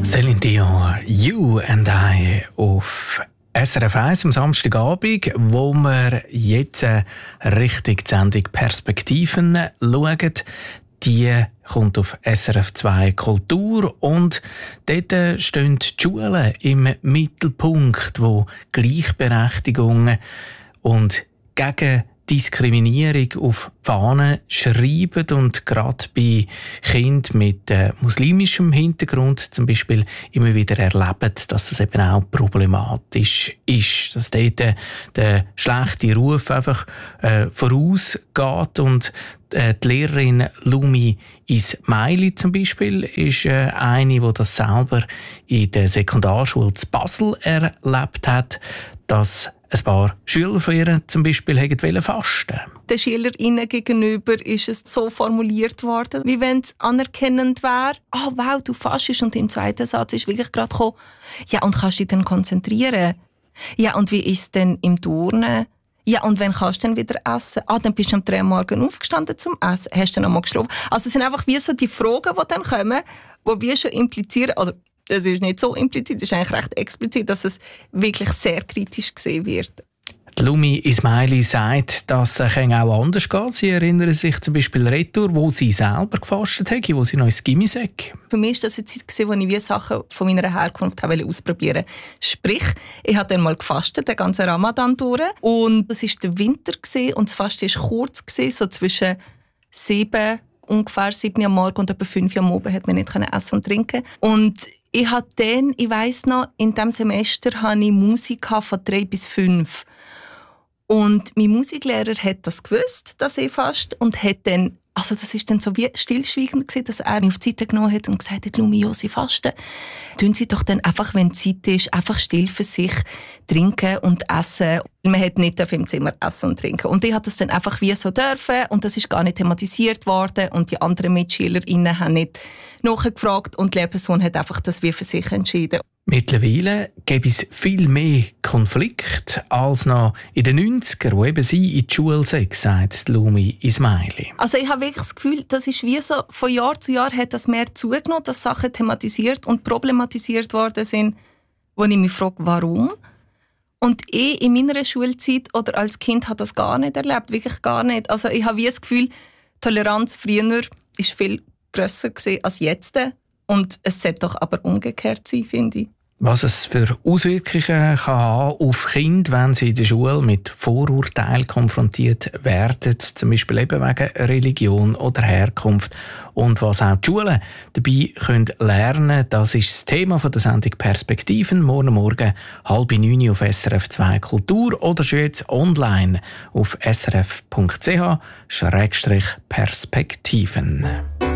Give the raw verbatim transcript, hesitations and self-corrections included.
Celine Dion, You and I auf S R F eins am Samstagabend, wo wir jetzt Richtung die Sendung Perspektiven schauen. Die kommt auf S R F zwei Kultur und dort stehen die Schulen im Mittelpunkt, wo Gleichberechtigung und gegen Diskriminierung auf die Fahnen schreiben und gerade bei Kindern mit äh, muslimischem Hintergrund zum Beispiel immer wieder erleben, dass das eben auch problematisch ist, dass dort äh, der schlechte Ruf einfach äh, vorausgeht und äh, die Lehrerin Lumi Ismaili zum Beispiel ist äh, eine, die das selber in der Sekundarschule zu Basel erlebt hat, dass ein paar Schüler von ihr zum Beispiel wollten fasten. Den SchülerInnen gegenüber ist es so formuliert worden, wie wenn es anerkennend wäre. «Ah, oh, wow, du fastest.» Und im zweiten Satz ist wirklich gerade gekommen, «Ja, und kannst du dich dann konzentrieren? Ja, und wie ist es denn im Turnen? Ja, und wann kannst du dann wieder essen? Ah, dann bist du am drei Uhr morgens aufgestanden zum Essen. Hast du dann noch mal geschlafen?» Also es sind einfach wie so die Fragen, die dann kommen, die wir schon implizieren, oder das ist nicht so implizit, das ist eigentlich recht explizit, dass es wirklich sehr kritisch gesehen wird. Die Lumi Ismaili sagt, dass es auch anders geht. Sie erinnern sich zum Beispiel Retour, wo sie selber gefastet hat, wo sie noch ins Gimmi sei. Für mich war das eine Zeit, wo ich wie Sachen von meiner Herkunft ausprobieren wollte. Sprich, ich habe dann mal gefastet, den ganzen Ramadan durch. Und es war der Winter und das Fasten war kurz, so zwischen sieben, ungefähr sieben am Morgen und etwa fünf am Abend hat man nicht essen und trinken. Und ich hatte dann, ich weiss noch, in diesem Semester hatte ich Musik von drei bis fünf. Und mein Musiklehrer hat das gewusst, dass ich faste, und hat dann, also das ist dann so wie stillschweigend gewesen, dass er mich auf die Seite genommen hat und gesagt hat, «Lumi, ja, Sie fasten. Tun Sie doch dann einfach, wenn Zeit ist, einfach still für sich trinken und essen.» Man hat nicht im Zimmer essen und trinken. Und ich habe das dann einfach wie so dürfen und das ist gar nicht thematisiert worden und die anderen MitschülerInnen haben nicht nachgefragt und die Lehrperson hat einfach das wie für sich entschieden. Mittlerweile gibt es viel mehr Konflikte als noch in den neunzigern, wo eben sie in die Schule sei, sagt Lumi Ismaili. Also ich habe wirklich das Gefühl, das ist wie so, von Jahr zu Jahr hat das mehr zugenommen, dass Sachen thematisiert und problematisiert worden sind, wo ich mich frage, warum? Und ich in meiner Schulzeit oder als Kind habe das gar nicht erlebt, wirklich gar nicht. Also ich habe wie das Gefühl, Toleranz früher war viel grösser als jetzt. Und es sollte doch aber umgekehrt sein, finde ich. Was es für Auswirkungen kann haben auf Kinder, wenn sie in der Schule mit Vorurteilen konfrontiert werden, zum Beispiel eben wegen Religion oder Herkunft. Und was auch die Schulen dabei können lernen, das ist das Thema der Sendung Perspektiven. Morgen Morgen halb neun auf S R F zwei Kultur oder schon jetzt online auf s r f punkt c h Schrägstrich Perspektiven.